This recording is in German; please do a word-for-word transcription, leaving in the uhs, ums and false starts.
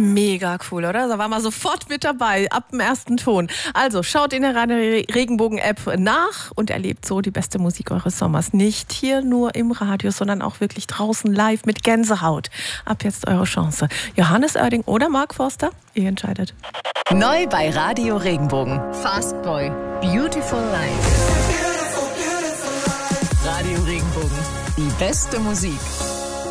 Mega cool, oder? Da war man sofort mit dabei, ab dem ersten Ton. Also schaut in der Radio Regenbogen-App nach und erlebt so die beste Musik eures Sommers. Nicht hier nur im Radio, sondern auch wirklich draußen live mit Gänsehaut. Ab jetzt eure Chance. Johannes Oerding oder Mark Forster? Ihr entscheidet. Neu bei Radio Regenbogen. Fast Boy. Beautiful Life. Radio Regenbogen. Die beste Musik.